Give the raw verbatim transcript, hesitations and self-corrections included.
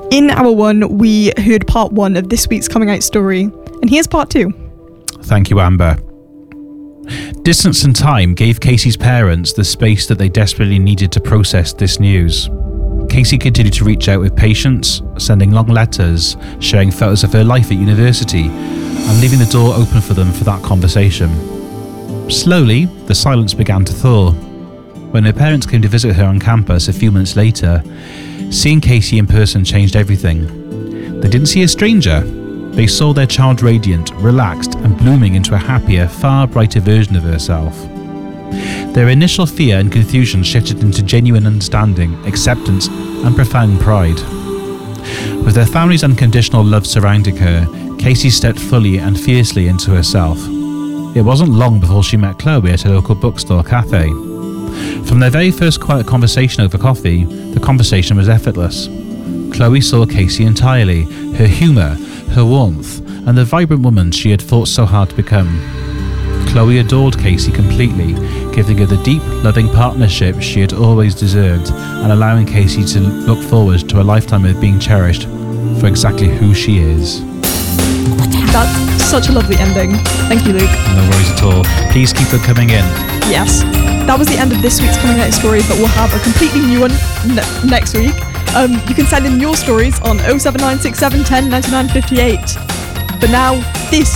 In hour one, we heard part one of this week's coming out story, and here's part two. Thank you, Amber. Distance and time gave Casey's parents the space that they desperately needed to process this news. Casey continued to reach out with patience, sending long letters, sharing photos of her life at university, and leaving the door open for them for that conversation. Slowly, the silence began to thaw. When her parents came to visit her on campus a few months later, seeing Casey in person changed everything. They didn't see a stranger. They saw their child radiant, relaxed, and blooming into a happier, far brighter version of herself. Their initial fear and confusion shifted into genuine understanding, acceptance, and profound pride. With her family's unconditional love surrounding her, Casey stepped fully and fiercely into herself. It wasn't long before she met Chloe at a local bookstore cafe. From their very first quiet conversation over coffee, the conversation was effortless. Chloe saw Casey entirely, her humour, her warmth, and the vibrant woman she had fought so hard to become. Chloe adored Casey completely, giving her the deep, loving partnership she had always deserved, and allowing Casey to look forward to a lifetime of being cherished for exactly who she is. That's such a lovely ending. Thank you, Luke. No worries at all. Please keep them coming in. Yes. That was the end of this week's Coming Out story, but we'll have a completely new one ne- next week. Um, you can send in your stories on oh seven nine six seven one oh nine nine five eight. But now, this